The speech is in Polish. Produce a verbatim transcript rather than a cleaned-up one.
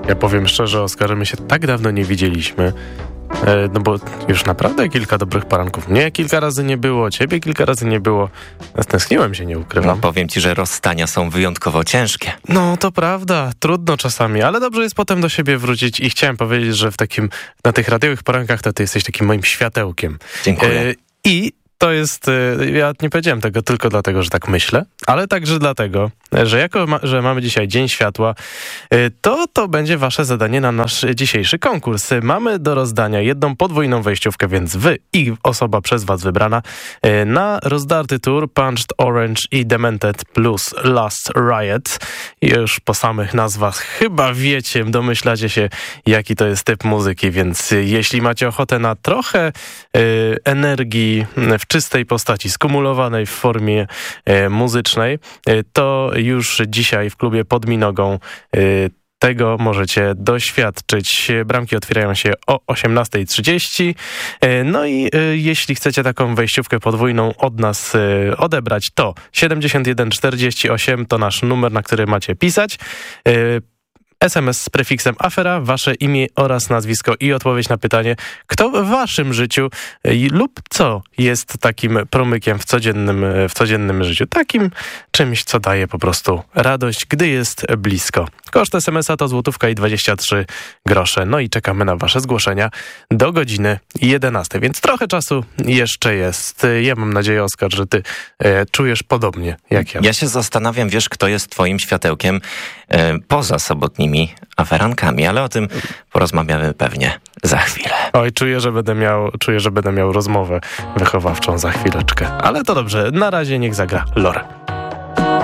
Ja powiem szczerze, Oskar, my się tak dawno nie widzieliśmy. No bo już naprawdę kilka dobrych poranków. Mnie kilka razy nie było, ciebie kilka razy nie było. Stęskniłem się, nie ukrywam. No powiem ci, że rozstania są wyjątkowo ciężkie. No to prawda, trudno czasami, ale dobrze jest potem do siebie wrócić i chciałem powiedzieć, że w takim, na tych radiowych porankach to ty jesteś takim moim światełkiem. Dziękuję. E, I to jest, ja nie powiedziałem tego tylko dlatego, że tak myślę, ale także dlatego, że jako, ma, że mamy dzisiaj Dzień Światła, to to będzie wasze zadanie na nasz dzisiejszy konkurs. Mamy do rozdania jedną podwójną wejściówkę, więc wy i osoba przez was wybrana na rozdarty tour Punched Orange i Demented plus Last Riot. I już po samych nazwach chyba wiecie, domyślacie się, jaki to jest typ muzyki, więc jeśli macie ochotę na trochę y, energii w czystej postaci, skumulowanej w formie e, muzycznej, e, to już dzisiaj w klubie Pod Minogą e, tego możecie doświadczyć. Bramki otwierają się o osiemnasta trzydzieści. E, no i e, jeśli chcecie taką wejściówkę podwójną od nas e, odebrać, to siedemdziesiąt jeden czterdzieści osiem to nasz numer, na który macie pisać. E, es em es z prefiksem afera, wasze imię oraz nazwisko i odpowiedź na pytanie, kto w waszym życiu lub co jest takim promykiem w codziennym, w codziennym życiu. Takim czymś, co daje po prostu radość, gdy jest blisko. Koszt es em es a to złotówka i dwadzieścia trzy grosze. No i czekamy na wasze zgłoszenia do godziny jedenastej, więc trochę czasu jeszcze jest. Ja mam nadzieję, Oskar, że ty e, czujesz podobnie jak ja. Ja się zastanawiam, wiesz, kto jest twoim światełkiem e, poza sobotnimi aferankami, ale o tym porozmawiamy pewnie za chwilę. Oj, czuję, że będę miał, czuję, że będę miał rozmowę wychowawczą za chwileczkę. Ale to dobrze, na razie niech zagra Lore.